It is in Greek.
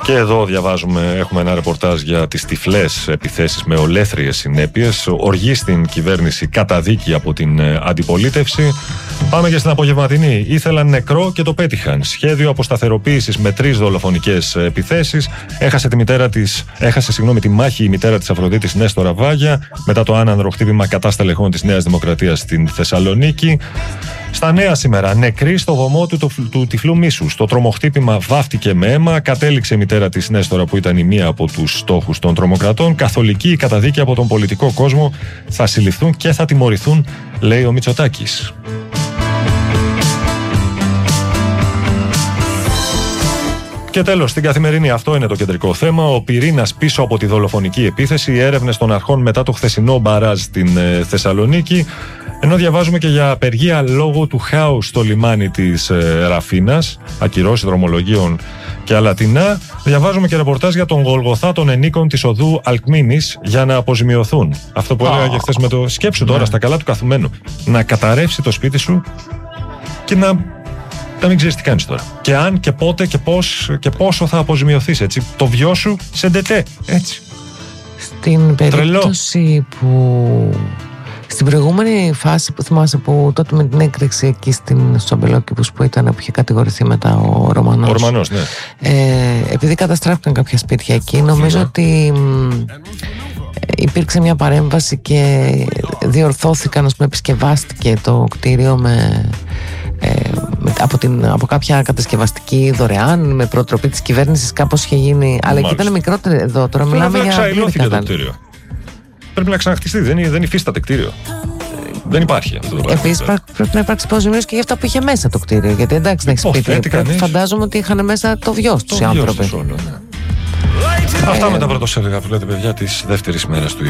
Και εδώ διαβάζουμε, έχουμε ένα ρεπορτάζ για τις τυφλές επιθέσεις με ολέθριες συνέπειες. Οργή στην κυβέρνηση, καταδίκη από την αντιπολίτευση. Πάμε και στην απογευματινή. Ήθελαν νεκρό και το πέτυχαν. Σχέδιο αποσταθεροποίησης με 3 δολοφονικές επιθέσεις. Έχασε τη μάχη η μητέρα της Αφροδίτης Νέστορα Βάγια μετά το άνανδρο χτύπημα κατά στελεχών της Νέας Δημοκρατίας στην Θεσσαλονίκη. Στα νέα σήμερα, νεκρή στο βωμό του τυφλού μίσους. Το τρομοχτύπημα βάφτηκε με αίμα. Κατέληξε η μητέρα της Νέστορα, που ήταν η μία από τους στόχους των τρομοκρατών. Καθολική καταδίκη από τον πολιτικό κόσμο. Θα συλληφθούν και θα τιμωρηθούν, λέει ο Μητσοτάκης. Και τέλος, στην Καθημερινή, αυτό είναι το κεντρικό θέμα. Ο πυρήνας πίσω από τη δολοφονική επίθεση. Οι έρευνες των αρχών μετά το χθεσινό μπαράζ στην Θεσσαλονίκη. Ενώ διαβάζουμε και για απεργία λόγω του χάους στο λιμάνι της Ραφίνας, ακυρώσεις δρομολογίων και αλατινά, διαβάζουμε και ρεπορτάζ για τον Γολγοθά των ενίκων της οδού Αλκμίνης για να αποζημιωθούν. Αυτό που έλεγα και χθες με το σκέψου τώρα στα καλά του καθουμένου. Να καταρρεύσει το σπίτι σου και να μην ξέρεις τι κάνεις τώρα. Και αν και πότε και πώς και πόσο θα αποζημιωθείς, έτσι. Το βιό σου σε ντετέ, έτσι. Στην περίπτωση που... Στην προηγούμενη φάση που θυμάσαι, που τότε με την έκρηξη εκεί στο Αμπελόκηπους που ήταν, που είχε κατηγορηθεί μετά ο Ρωμανός. Ο Ρωμανός, ναι. Επειδή καταστράφηκαν κάποια σπίτια εκεί, νομίζω ότι υπήρξε μια παρέμβαση και διορθώθηκαν, ας πούμε, επισκευάστηκε το κτίριο από κάποια κατασκευαστική δωρεάν, με προτροπή της κυβέρνησης, κάπως είχε γίνει. Αλλά εκεί ήταν μικρότερο εδώ, τώρα μιλάμε για... Ξαϊλώθηκε το κτίριο. Πρέπει να ξαναχτιστεί, δεν υφίσταται κτίριο. Δεν υπάρχει αυτό το πράγμα. Επίσης πρέπει να υπάρξει αποζημίωση και για αυτά που είχε μέσα το κτίριο. Γιατί εντάξει, να έχει σπίτι. Φαντάζομαι ότι είχαν μέσα το βιός τους οι άνθρωποι. Αυτά με τα πρωτοσέλιδα που λέτε, παιδιά, της δεύτερης μέρας του